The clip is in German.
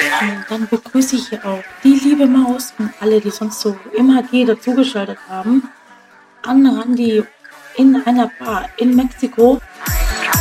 Dann begrüße ich hier auch die liebe Maus und alle, die sonst so im HD dazugeschaltet haben, an Randi in einer Bar in Mexiko.